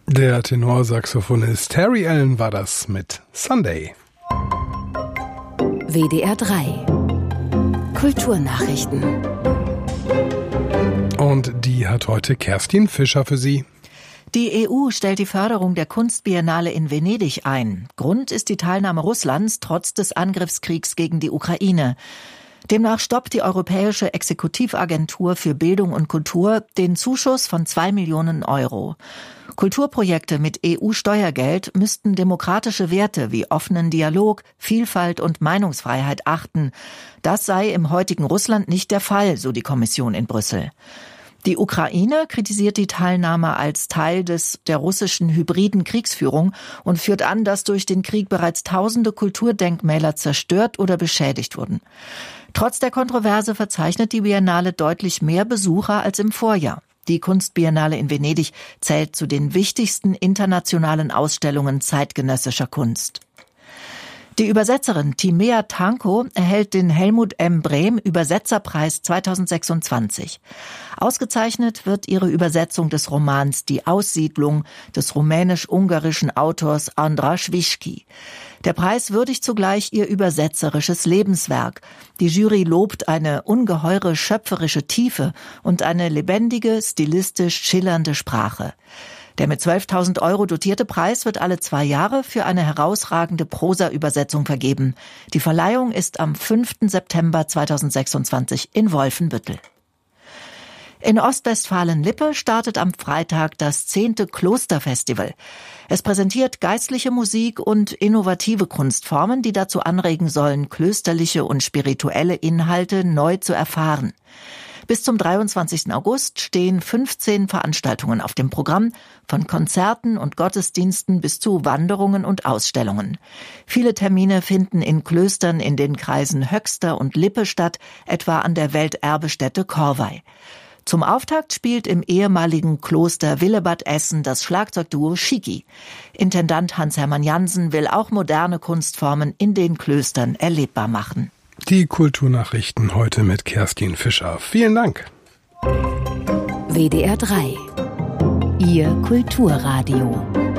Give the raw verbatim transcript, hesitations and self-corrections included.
Der Tenorsaxophonist Harry Allen war das mit Sunday. W D R drei Kulturnachrichten. Und die hat heute Kerstin Fischer für Sie. Die E U stellt die Förderung der Kunstbiennale in Venedig ein. Grund ist die Teilnahme Russlands trotz des Angriffskriegs gegen die Ukraine. Demnach stoppt die Europäische Exekutivagentur für Bildung und Kultur den Zuschuss von zwei Millionen Euro. Kulturprojekte mit E U-Steuergeld müssten demokratische Werte wie offenen Dialog, Vielfalt und Meinungsfreiheit achten. Das sei im heutigen Russland nicht der Fall, so die Kommission in Brüssel. Die Ukraine kritisiert die Teilnahme als Teil des der russischen hybriden Kriegsführung und führt an, dass durch den Krieg bereits tausende Kulturdenkmäler zerstört oder beschädigt wurden. Trotz der Kontroverse verzeichnet die Biennale deutlich mehr Besucher als im Vorjahr. Die Kunstbiennale in Venedig zählt zu den wichtigsten internationalen Ausstellungen zeitgenössischer Kunst. Die Übersetzerin Timea Tanko erhält den Helmut M. Brehm Übersetzerpreis zweitausendsechsundzwanzig. Ausgezeichnet wird ihre Übersetzung des Romans Die Aussiedlung des rumänisch-ungarischen Autors András Vizsky. Der Preis würdigt zugleich ihr übersetzerisches Lebenswerk. Die Jury lobt eine ungeheure schöpferische Tiefe und eine lebendige, stilistisch schillernde Sprache. Der mit zwölftausend Euro dotierte Preis wird alle zwei Jahre für eine herausragende Prosa-Übersetzung vergeben. Die Verleihung ist am fünften September zweitausendsechsundzwanzig in Wolfenbüttel. In Ostwestfalen-Lippe startet am Freitag das zehnte Klosterfestival. Es präsentiert geistliche Musik und innovative Kunstformen, die dazu anregen sollen, klösterliche und spirituelle Inhalte neu zu erfahren. Bis zum dreiundzwanzigsten August stehen fünfzehn Veranstaltungen auf dem Programm, von Konzerten und Gottesdiensten bis zu Wanderungen und Ausstellungen. Viele Termine finden in Klöstern in den Kreisen Höxter und Lippe statt, etwa an der Welterbestätte Corvey. Zum Auftakt spielt im ehemaligen Kloster Willebad Essen das Schlagzeugduo Shiki. Intendant Hans-Hermann Jansen will auch moderne Kunstformen in den Klöstern erlebbar machen. Die Kulturnachrichten heute mit Kerstin Fischer. Vielen Dank. W D R drei Ihr Kulturradio.